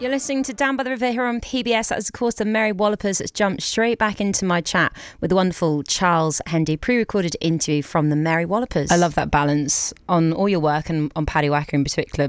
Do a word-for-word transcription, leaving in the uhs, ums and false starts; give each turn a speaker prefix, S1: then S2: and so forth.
S1: You're listening to Down by the River here on P B S. That was, of course, the Merry Wallopers. That's jumped straight back into my chat with the wonderful Charles Hendy, pre-recorded interview from the Merry Wallopers. I love that balance on all your work and on Paddy Wacker in particular,